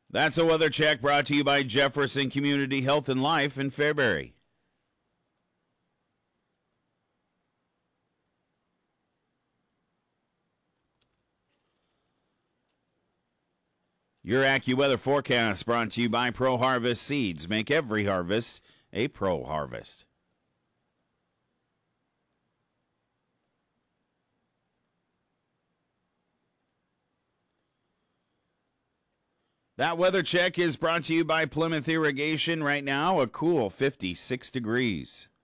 That's a weather check brought to you by Jefferson Community Health and Life in Fairbury. Your AccuWeather forecast brought to you by Pro Harvest Seeds. Make every harvest a Pro Harvest. That weather check is brought to you by Plymouth Irrigation. Right now, a cool 56 degrees.